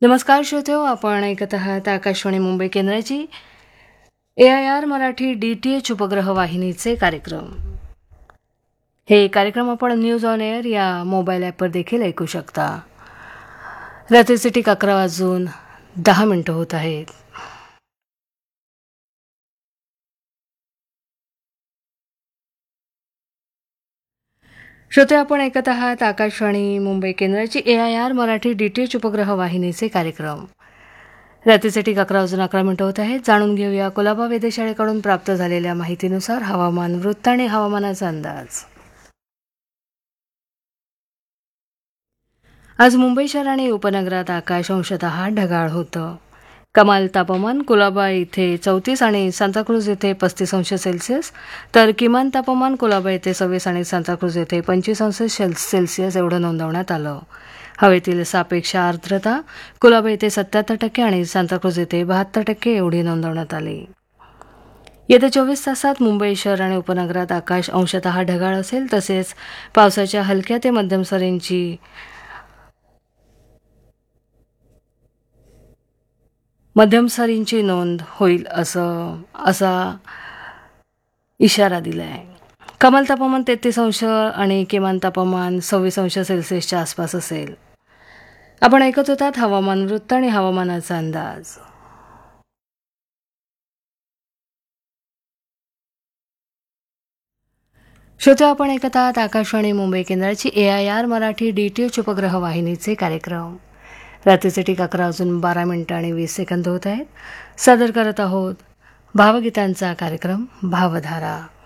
नमस्कार श्रोते हो, आपण ऐकत आहात आकाशवाणी मुंबई केंद्राची AIR मराठी DTH उपग्रह वाहिनीचे कार्यक्रम. हे कार्यक्रम आपण न्यूज ऑन एअर या मोबाईल ॲपवर देखील ऐकू शकता. रात्रीचे ठीक 11:10 होत आहेत. श्रोते, आपण ऐकत आहात आकाशवाणी मुंबई केंद्राची AIR मराठी DTH उपग्रह वाहिनीचे कार्यक्रम. रात्रीचे ठीक 11:11 होत आहेत. जाणून घेऊया कुलाबा वेधशाळेकडून प्राप्त झालेल्या माहितीनुसार हवामान वृत्त आणि हवामानाचा अंदाज. आज मुंबई शहर आणि उपनगरात आकाश अंशतः ढगाळ होतं. कमाल तापमान कुलाबा इथे 34 आणि सांताक्रूज येथे 35 अंश सेल्सिअस, तर किमान तापमान कुलाबा येथे 26 आणि सांताक्रूज येथे 25 अंश सेल्सिअस एवढं नोंदवण्यात आलं. हवेतील सापेक्ष आर्द्रता कुलाबा येथे 77% आणि सांताक्रूज येथे 72% एवढी नोंदवण्यात आली. येत्या 24 तासात मुंबई शहर आणि उपनगरात आकाश अंशतः ढगाळ असेल, तसेच पावसाच्या हलक्या ते मध्यम सरींची नोंद होईल असा इशारा दिला आहे. कमाल तापमान 33 अंश आणि किमान तापमान 26 अंश सेल्सिअसच्या आसपास असेल. आपण ऐकत होतात हवामान वृत्त आणि हवामानाचा अंदाज. श्रोते, आपण ऐकत आहात आकाशवाणी मुंबई केंद्राची AIR मराठी DTH उपग्रह वाहिनीचे कार्यक्रम. रात्रीचे ठीक 11:12 आणि 20 होत आहेत. सादर करत आहोत भावगीतांचा कार्यक्रम भावधारा.